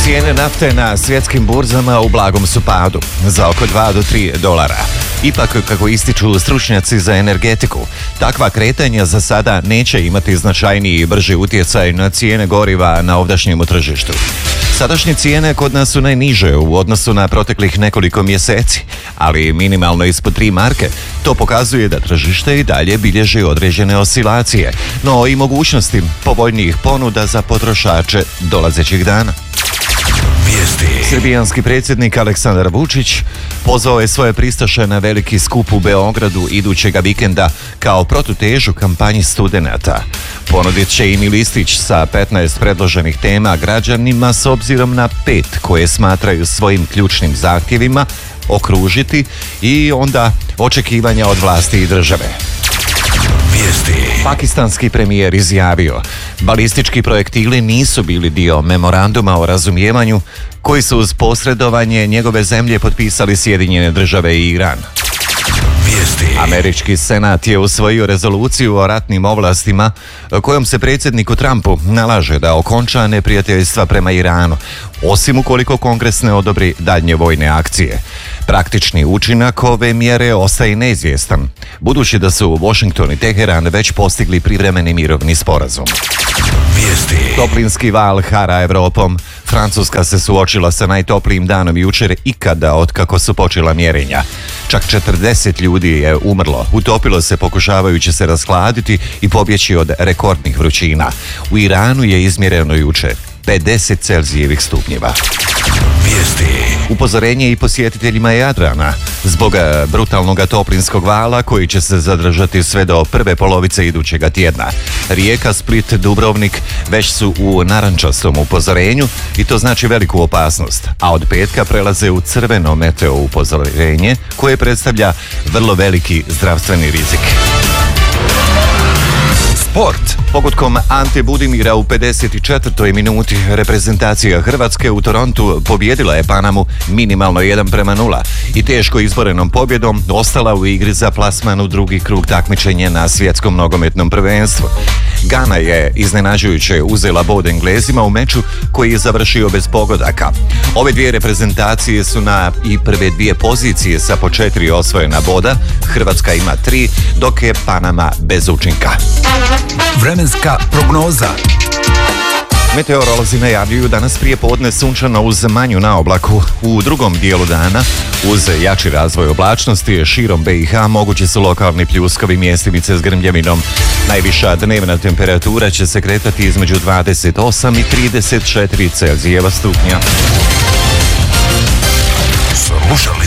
Cijene nafte na svjetskim burzama u blagom su padu, za oko $2 do $3. Ipak, kako ističu stručnjaci za energetiku, takva kretanja za sada neće imati značajniji i brži utjecaj na cijene goriva na ovdašnjem tržištu. Sadašnje cijene kod nas su najniže u odnosu na proteklih nekoliko mjeseci, ali minimalno ispod 3 marke. To pokazuje da tržište i dalje bilježi određene oscilacije, no i mogućnosti povoljnijih ponuda za potrošače dolazećih dana. Srbijanski predsjednik Aleksandar Vučić pozvao je svoje pristaše na veliki skup u Beogradu idućega vikenda kao protutežu kampanji studenata. Ponudit će im i listić sa 15 predloženih tema građanima s obzirom na 5 koje smatraju svojim ključnim zahtjevima okružiti i onda očekivanja od vlasti i države. Pakistanski premijer izjavio: balistički projektili nisu bili dio memoranduma o razumijevanju koji su uz posredovanje njegove zemlje potpisali Sjedinjene Države i Iran. Američki senat je usvojio rezoluciju o ratnim ovlastima kojom se predsjedniku Trumpu nalaže da okonča neprijateljstva prema Iranu, osim ukoliko Kongres ne odobri daljnje vojne akcije. Praktični učinak ove mjere ostaje neizvjestan, budući da su Washington i Teheran već postigli privremeni mirovni sporazum. Toplinski val hara Evropom. Francuska se suočila sa najtoplijim danom jučer ikada otkako su počela mjerenja. Čak 40 ljudi je umrlo, utopilo se pokušavajući se rashladiti i pobjeći od rekordnih vrućina. U Iranu je izmjereno jučer 50 Celzijevih stupnjeva. Upozorenje i posjetiteljima Jadrana zbog brutalnog toplinskog vala koji će se zadržati sve do prve polovice idućega tjedna. Rijeka, Split, Dubrovnik već su u narančastom upozorenju i to znači veliku opasnost, a od petka prelaze u crveno meteo upozorenje koje predstavlja vrlo veliki zdravstveni rizik. Sport. Pogodkom Ante Budimira u 54. minuti reprezentacija Hrvatske u Torontu pobijedila je Panamu minimalno 1:0 i teško izborenom pobjedom ostala u igri za plasman u drugi krug takmičenja na svjetskom nogometnom prvenstvu. Gana je iznenađujuće uzela bod Englezima u meču koji je završio bez pogodaka. Ove dvije reprezentacije su na i prve dvije pozicije sa po 4 osvojena boda. Hrvatska ima 3, dok je Panama bez učinka. Vremenska prognoza. Meteorolozi najavljuju danas prije podne sunčano uz manju naoblaku. U drugom dijelu dana, uz jači razvoj oblačnosti, širom BiH mogući su lokalni pljuskovi, mjestimice s grmljavinom. Najviša dnevna temperatura će se kretati između 28 i 34 Celzijeva stupnja. Slušali